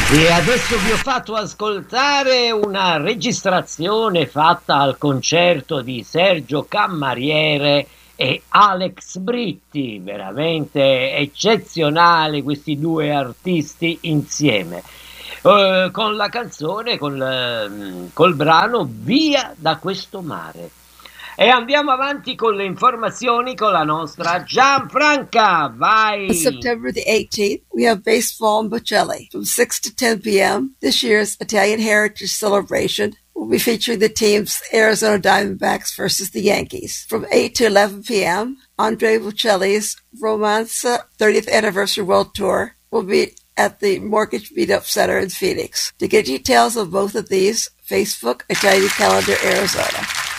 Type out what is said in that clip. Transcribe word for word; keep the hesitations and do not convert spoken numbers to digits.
E adesso vi ho fatto ascoltare una registrazione fatta al concerto di Sergio Cammariere e Alex Britti, veramente eccezionali questi due artisti insieme, eh, con la canzone, col, col brano Via da questo mare. E andiamo avanti con le informazioni con la nostra Gianfranca, vai! On September the eighteenth, we have baseball in Bocelli. From six to ten p.m., this year's Italian Heritage Celebration will be featuring the teams Arizona Diamondbacks versus the Yankees. From eight to eleven p.m., Andre Bocelli's Romanza thirtieth Anniversary World Tour will be at the Mortgage Meetup Center in Phoenix. To get details of both of these, Facebook Italian Calendar Arizona.